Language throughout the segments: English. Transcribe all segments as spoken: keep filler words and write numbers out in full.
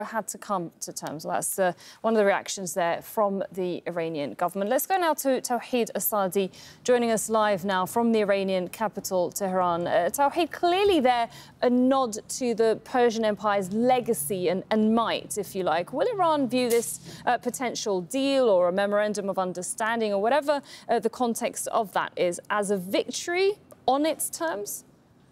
had to come to terms. Well, that's uh, one of the reactions there from the Iranian government. Let's go now to Tawhid Asadi, joining us live now from the Iranian capital, Tehran. Uh, Tawhid, clearly there a nod to the Persian Empire's legacy and, and might, if you like. Will Iran view this uh, potential deal or a memorandum of understanding or whatever uh, the context of that is as a victory on its terms?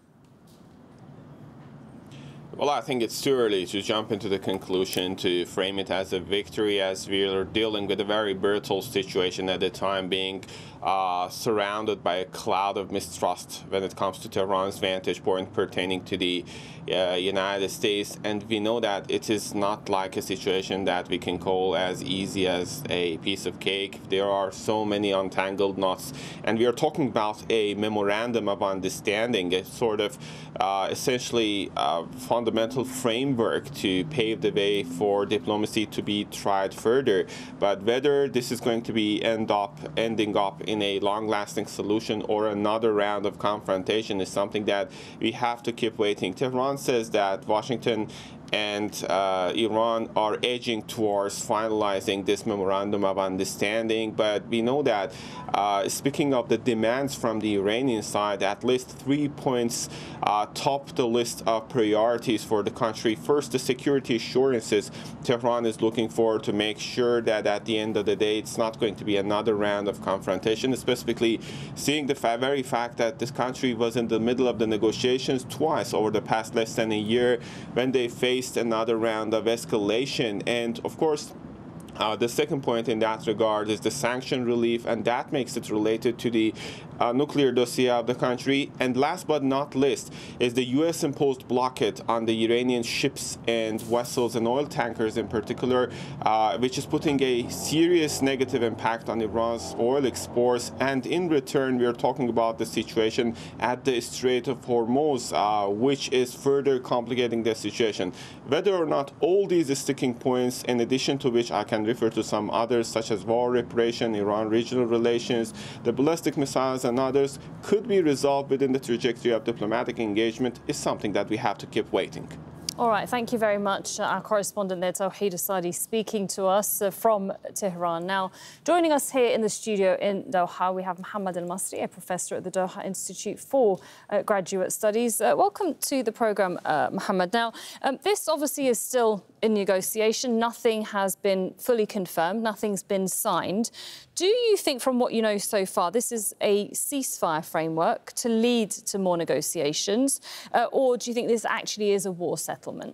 Well, I think it's too early to jump into the conclusion to frame it as a victory, as we are dealing with a very brutal situation at the time, being uh, surrounded by a cloud of mistrust when it comes to Tehran's vantage point pertaining to the uh, United States. And we know that it is not like a situation that we can call as easy as a piece of cake. There are so many untangled knots. And we are talking about a memorandum of understanding, a sort of uh, essentially uh, fundamental framework to pave the way for diplomacy to be tried further. But whether this is going to be end up ending up in a long-lasting solution or another round of confrontation is something that we have to keep waiting. Tehran says that Washington and uh, Iran are edging towards finalizing this memorandum of understanding. But we know that, uh, speaking of the demands from the Iranian side, at least three points uh, top the list of priorities for the country. First, the security assurances Tehran is looking for to make sure that at the end of the day, it's not going to be another round of confrontation, specifically seeing the fa very fact that this country was in the middle of the negotiations twice over the past less than a year when they faced another round of escalation. And of course, Uh, the second point in that regard is the sanction relief, and that makes it related to the uh, nuclear dossier of the country. And last but not least is the U S imposed blockade on the Iranian ships and vessels and oil tankers in particular, uh, which is putting a serious negative impact on Iran's oil exports. And in return, we are talking about the situation at the Strait of Hormuz, uh, which is further complicating the situation. Whether or not all these sticking points, in addition to which I can refer to some others such as war reparation, Iran regional relations, the ballistic missiles and others, could be resolved within the trajectory of diplomatic engagement is something that we have to keep waiting. All right, thank you very much. Uh, our correspondent there, Tawhid Asadi, speaking to us uh, from Tehran. Now, joining us here in the studio in Doha, we have Mohammad Al-Masri, a professor at the Doha Institute for uh, Graduate Studies. Uh, welcome to the programme, uh, Mohammad. Now, um, this obviously is still in negotiation. Nothing has been fully confirmed. Nothing's been signed. Do you think, from what you know so far, this is a ceasefire framework to lead to more negotiations, uh, or do you think this actually is a war settlement?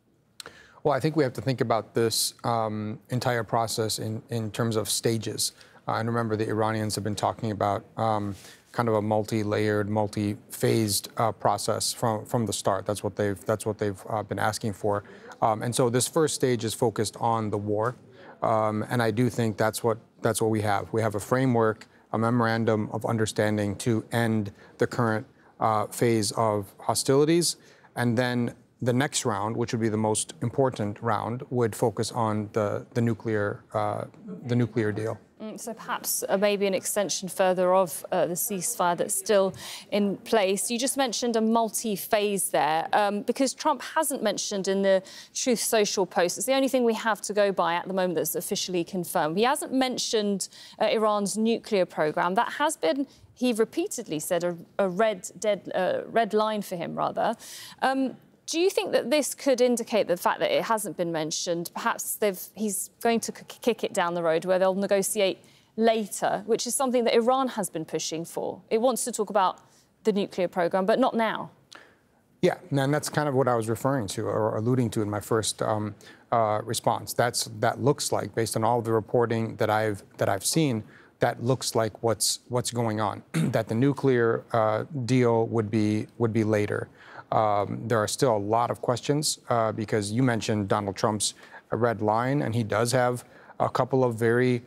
Well, I think we have to think about this um, entire process in, in terms of stages. Uh, and remember, the Iranians have been talking about um, kind of a multi-layered, multi-phased uh, process from, from the start. That's what they've, that's what they've uh, been asking for. Um, and so this first stage is focused on the war. Um, and I do think that's what, that's what we have. We have a framework, a memorandum of understanding to end the current uh, phase of hostilities. And then the next round, which would be the most important round, would focus on the, the, nuclear, uh, the nuclear deal. So perhaps uh, maybe an extension further of uh, the ceasefire that's still in place. You just mentioned a multi-phase there, um, because Trump hasn't mentioned in the Truth Social post, it's the only thing we have to go by at the moment that's officially confirmed. He hasn't mentioned uh, Iran's nuclear program. That has been, he repeatedly said, a, a red, dead, uh, red line for him, rather. Um, Do you think that this could indicate the fact that it hasn't been mentioned? Perhaps they've, he's going to kick it down the road where they'll negotiate later, which is something that Iran has been pushing for. It wants to talk about the nuclear program, but not now. Yeah, and that's kind of what I was referring to or alluding to in my first um, uh, response. That's, that looks like, based on all the reporting that I've, that I've seen, that looks like what's, what's going on, that the nuclear uh, deal would be, would be later. Um, there are still a lot of questions uh, because you mentioned Donald Trump's red line, and he does have a couple of very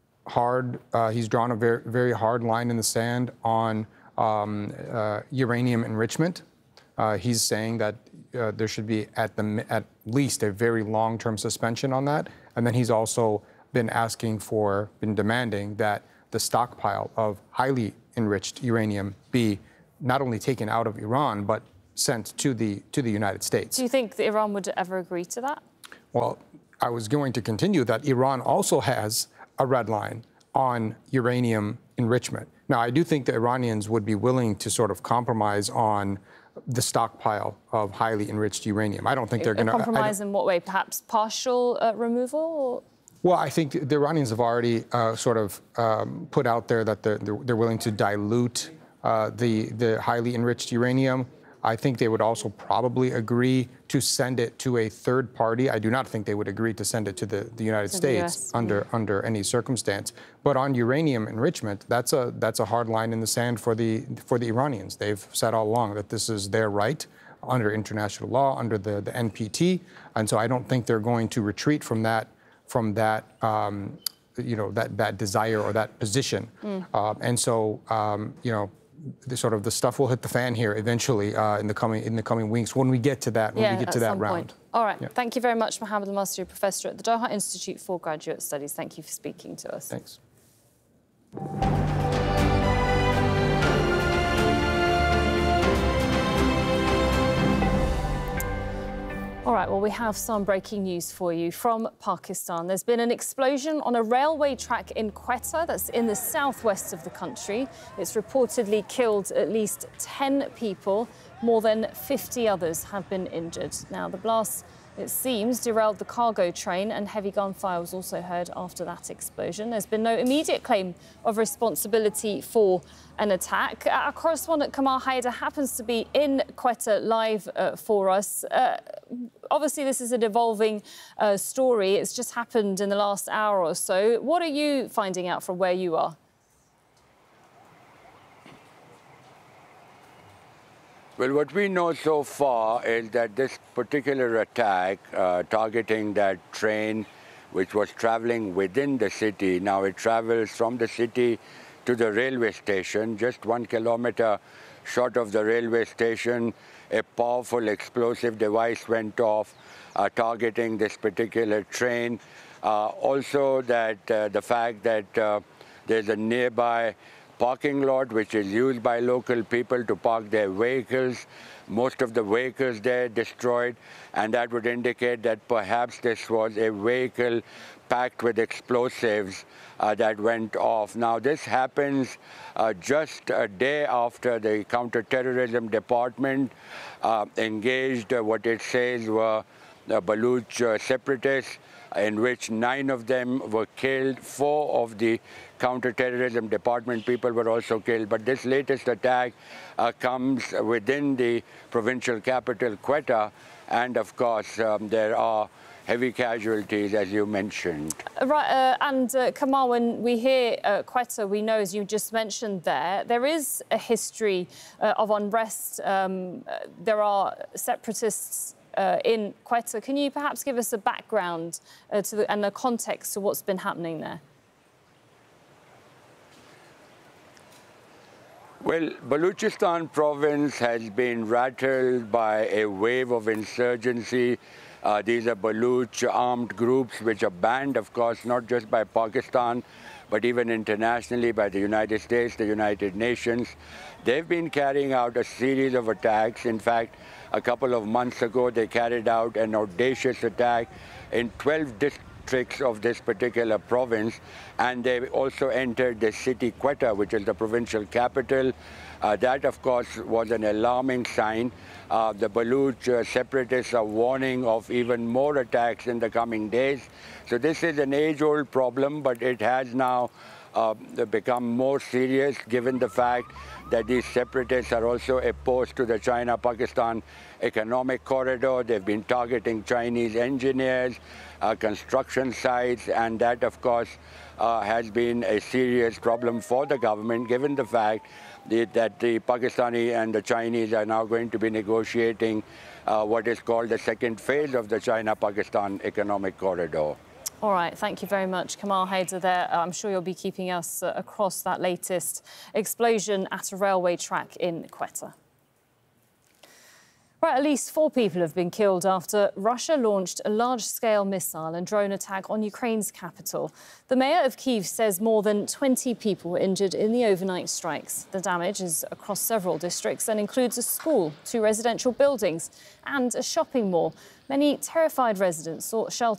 hard, uh, he's drawn a very, very hard line in the sand on um, uh, uranium enrichment. Uh, he's saying that uh, there should be at, the, at least a very long-term suspension on that. And then he's also been asking for, been demanding that the stockpile of highly enriched uranium be not only taken out of Iran, but sent to the to the United States. Do you think that Iran would ever agree to that? Well, I was going to continue that Iran also has a red line on uranium enrichment. Now, I do think the Iranians would be willing to sort of compromise on the stockpile of highly enriched uranium. I don't think they're going to compromise in what way? Perhaps partial uh, removal? Or? Well, I think the Iranians have already uh, sort of um, put out there that they're, they're willing to dilute uh, the, the highly enriched uranium. I think they would also probably agree to send it to a third party. I do not think they would agree to send it to the, the United to States the under mm. under any circumstance. But on uranium enrichment, that's a that's a hard line in the sand for the for the Iranians. They've said all along that this is their right under international law, under the, the N P T, and so I don't think they're going to retreat from that from that um, you know that that desire or that position. Mm. Uh, and so um, you know. The sort of the stuff will hit the fan here eventually uh, in the coming in the coming weeks when we get to that when yeah, we get to that round. Point. All right. Yeah. Thank you very much, Mohammad Al-Masri, Professor at the Doha Institute for Graduate Studies. Thank you for speaking to us. Thanks. All right, well, we have some breaking news for you from Pakistan. There's been an explosion on a railway track in Quetta, that's in the southwest of the country. It's reportedly killed at least ten people. More than fifty others have been injured. Now, the blast, it seems, derailed the cargo train, and heavy gunfire was also heard after that explosion. There's been no immediate claim of responsibility for an attack. Our correspondent Kamal Haider happens to be in Quetta live uh, for us. Uh, obviously, this is an evolving uh, story. It's just happened in the last hour or so. What are you finding out from where you are? Well, what we know so far is that this particular attack uh, targeting that train which was traveling within the city, now it travels from the city to the railway station, just one kilometer short of the railway station, a powerful explosive device went off uh, targeting this particular train. Uh, also that uh, the fact that uh, there's a nearby parking lot which is used by local people to park their vehicles. Most of the vehicles there destroyed, and that would indicate that perhaps this was a vehicle packed with explosives uh, that went off. Now, this happens uh, just a day after the counterterrorism department uh, engaged uh, what it says were the Baluch uh, separatists, in which nine of them were killed. Four of the counterterrorism department people were also killed. But this latest attack uh, comes within the provincial capital, Quetta, and of course um, there are heavy casualties, as you mentioned. Uh, right, uh, and uh, Kamal, when we hear uh, Quetta, we know, as you just mentioned there, there is a history uh, of unrest. Um, uh, there are separatists Uh, in Quetta. Can you perhaps give us a background uh, to the, and a context to what's been happening there? Well, Baluchistan province has been rattled by a wave of insurgency. Uh, these are Baluch armed groups which are banned, of course, not just by Pakistan, but even internationally by the United States, the United Nations. They've been carrying out a series of attacks. In fact, a couple of months ago, they carried out an audacious attack in twelve districts of this particular province, and they also entered the city Quetta, which is the provincial capital. Uh, that, of course, was an alarming sign. Uh, the Baluch uh, separatists are warning of even more attacks in the coming days. So this is an age-old problem, but it has now uh, become more serious given the fact that these separatists are also opposed to the China-Pakistan economic corridor. They've been targeting Chinese engineers, uh, construction sites, and that, of course, uh, has been a serious problem for the government, given the fact that, that the Pakistani and the Chinese are now going to be negotiating uh, what is called the second phase of the China-Pakistan economic corridor. All right, thank you very much, Kamal Haider there. I'm sure you'll be keeping us uh, across that latest explosion at a railway track in Quetta. Right, at least four people have been killed after Russia launched a large-scale missile and drone attack on Ukraine's capital. The mayor of Kyiv says more than twenty people were injured in the overnight strikes. The damage is across several districts and includes a school, two residential buildings and a shopping mall. Many terrified residents sought shelter